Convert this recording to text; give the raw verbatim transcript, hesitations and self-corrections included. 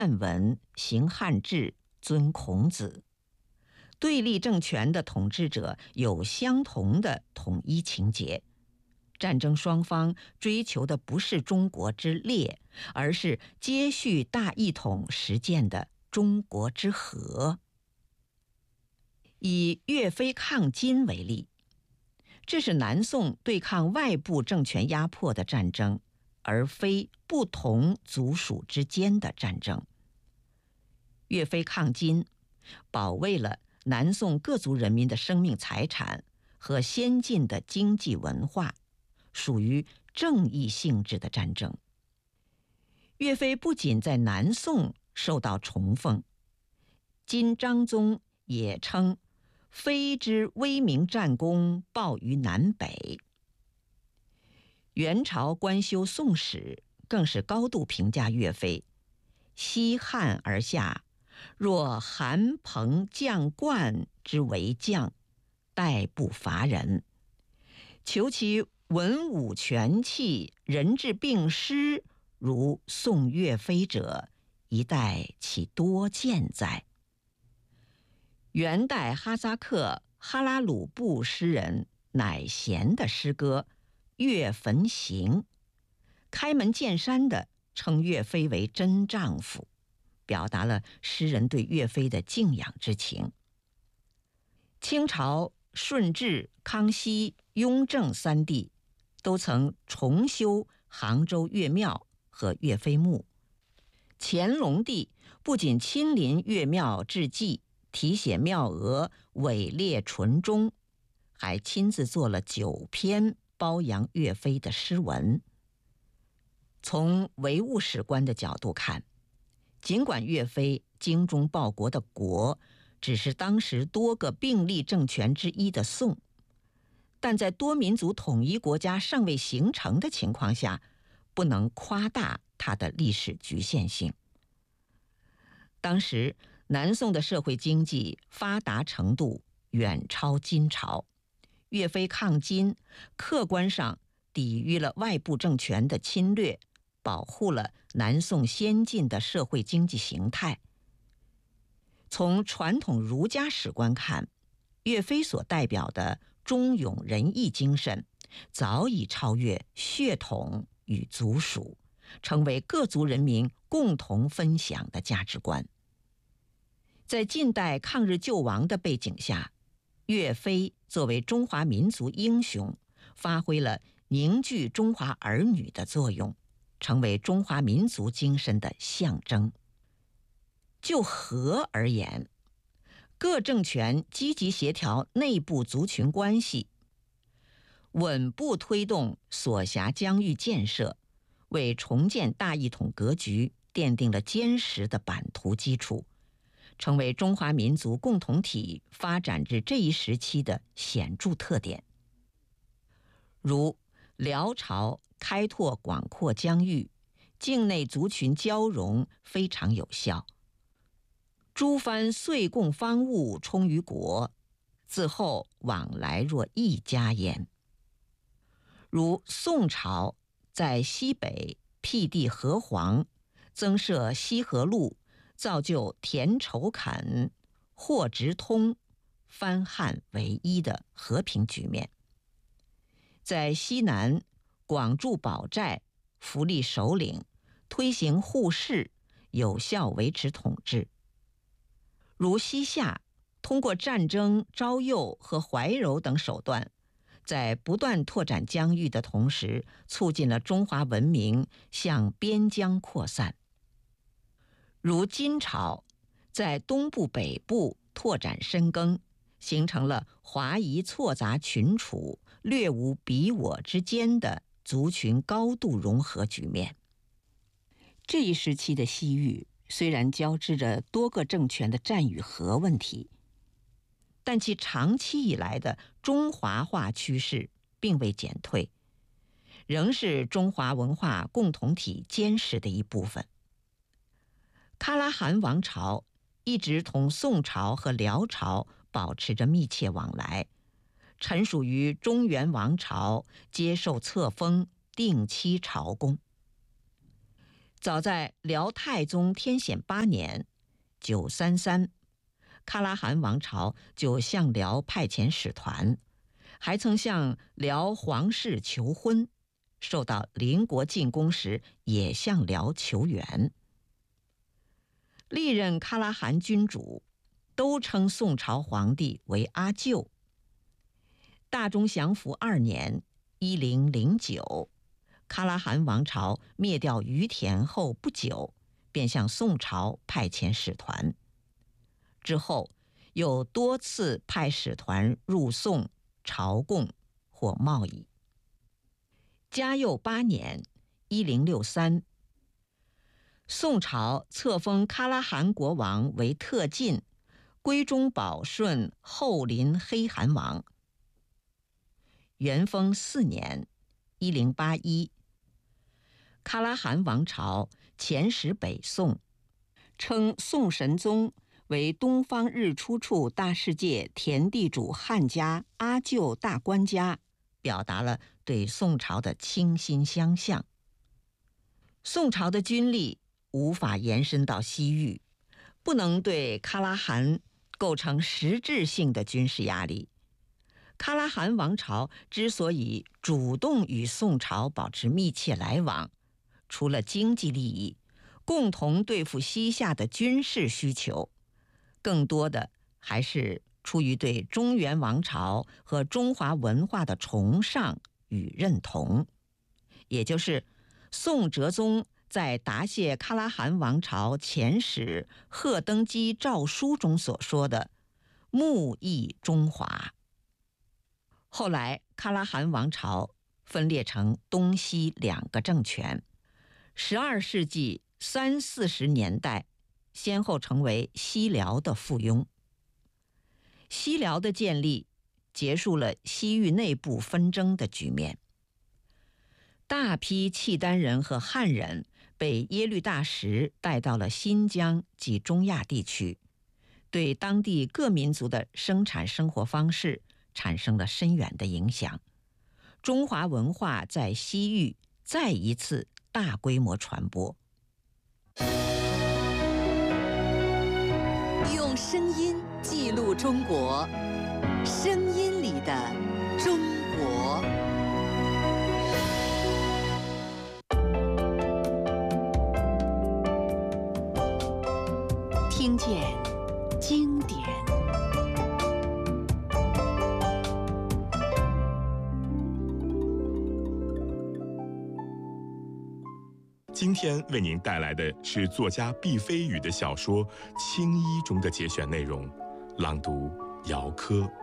汉文，行汉制，尊孔子。对立政权的统治者有相同的统一情节。战争双方追求的不是中国之列，而是接续大一统实践的中国之和。以岳飞抗金为例，这是南宋对抗外部政权压迫的战争，而非不同族属之间的战争。岳飞抗金，保卫了南宋各族人民的生命财产和先进的经济文化，属于正义性质的战争。岳飞不仅在南宋受到崇奉，金章宗也称飞之威名战功报于南北。元朝官修《宋史》更是高度评价岳飞：西汉而下，若韩彭将冠之为将，殆不乏人。求其文武全气，人质并施，如宋岳飞者，一代岂多见哉？元代哈萨克哈拉鲁布诗人乃贤的诗歌《岳坟行》，开门见山地称岳飞为真丈夫，表达了诗人对岳飞的敬仰之情。清朝顺治、康熙、雍正三帝都曾重修杭州岳庙和岳飞墓。乾隆帝不仅亲临岳庙致祭，题写庙额，伟烈纯忠，还亲自做了九篇褒扬岳飞的诗文。从唯物史观的角度看，尽管岳飞精忠报国的国只是当时多个并立政权之一的宋，但在多民族统一国家尚未形成的情况下，不能夸大它的历史局限性。当时南宋的社会经济发达程度远超金朝，岳飞抗金，客观上抵御了外部政权的侵略，保护了南宋先进的社会经济形态。从传统儒家史观看，岳飞所代表的忠勇仁义精神，早已超越血统与族属，成为各族人民共同分享的价值观。在近代抗日救亡的背景下，岳飞作为中华民族英雄，发挥了凝聚中华儿女的作用，成为中华民族精神的象征。就和而言，各政权积极协调内部族群关系，稳步推动所辖疆域建设，为重建大一统格局奠定了坚实的版图基础，成为中华民族共同体发展至这一时期的显著特点。如辽朝开拓广阔疆域，境内族群交融非常有效。诸藩岁贡方物充于国，自后往来若一家焉。如宋朝在西北辟地河湟，增设西河路，造就田畴坎、货直通、藩汉为一的和平局面。在西南广筑堡寨，福利首领，推行互市，有效维持统治。如西夏通过战争、招诱和怀柔等手段，在不断拓展疆域的同时，促进了中华文明向边疆扩散。如金朝在东部、北部拓展深耕，形成了华夷错杂群处、略无彼我之间的族群高度融合局面。这一时期的西域虽然交织着多个政权的战与和问题，但其长期以来的中华化趋势并未减退，仍是中华文化共同体坚实的一部分。喀拉汗王朝一直同宋朝和辽朝保持着密切往来，臣属于中原王朝，接受册封，定期朝贡。 早在辽太宗天显八年（九三三），喀拉汗王朝就向辽派遣使团，还曾向辽皇室求婚，受到邻国进攻时也向辽求援。历任喀拉汗君主都称宋朝皇帝为阿舅。大中祥符二年（一零零九），喀拉汗王朝灭掉于田后不久，便向宋朝派遣使团。之后又多次派使团入宋朝贡或贸易。嘉佑八年（一零六三），宋朝册封喀拉汗国王为特进，归忠保顺后临黑汗王。元丰四年（一零八一），喀拉汗王朝遣使北宋，称宋神宗为东方日出处大世界田地主汉家阿舅大官家，表达了对宋朝的倾心相向。宋朝的军力无法延伸到西域，不能对喀拉汗构成实质性的军事压力。喀拉汗王朝之所以主动与宋朝保持密切来往，除了经济利益，共同对付西夏的军事需求，更多的还是出于对中原王朝和中华文化的崇尚与认同，也就是宋哲宗在答谢喀拉汗王朝遣使贺登基诏书中所说的“穆义中华”。后来喀拉汗王朝分裂成东西两个政权，十二世纪三四十年代先后成为西辽的附庸。西辽的建立结束了西域内部纷争的局面，大批契丹人和汉人被耶律大石带到了新疆及中亚地区，对当地各民族的生产生活方式产生了深远的影响。中华文化在西域再一次大规模传播。 用声音记录中国，声音里的中国。听见经典。 今天为您带来的是作家毕飞宇的小说《青衣》中的节选内容，朗读姚科。